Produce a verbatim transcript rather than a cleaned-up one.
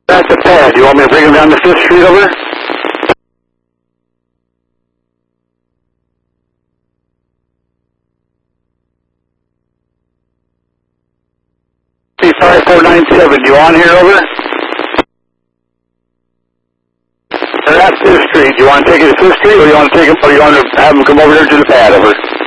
At the pad. You want me to bring him down to Fifth Street over? five four nine seven, you on here, over? They're at Fifth Street. You want to take it to Fifth Street, or you want to take him, or you want to have him come over here to the pad, over?